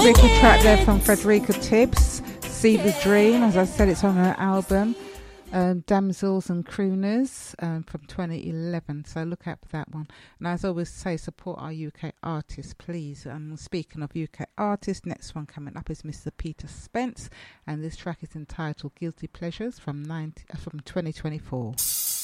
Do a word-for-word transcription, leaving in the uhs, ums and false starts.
wicked track there from Frederica Tibbs, See the Dream. As I said, it's on her album, um, Damsels and Crooners, um, from twenty eleven. So look out for that one. And as I always say, support our U K artists, please. And speaking of U K artists, next one coming up is Mister Peter Spence. And this track is entitled Guilty Pleasures from, ninety, uh, from twenty twenty-four.